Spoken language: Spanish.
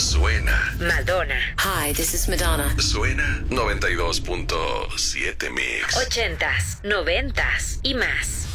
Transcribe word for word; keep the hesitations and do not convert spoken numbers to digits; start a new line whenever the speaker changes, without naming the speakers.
suena.
Madonna.
Hi, this is Madonna.
Suena noventa y dos punto siete Mix.
Ochentas, noventas y más.